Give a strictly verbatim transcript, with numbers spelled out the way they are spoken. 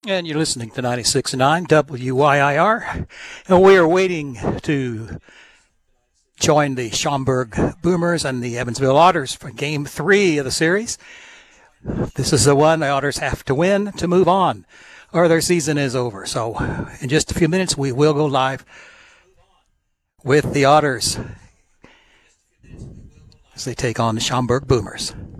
And you're listening to ninety-six point nine W Y I R. And we are waiting to join the Schaumburg Boomers and the Evansville Otters for game three of the series. This is the one the Otters have to win to move on, or their season is over. So in just a few minutes, we will go live with the Otters as they take on the Schaumburg Boomers.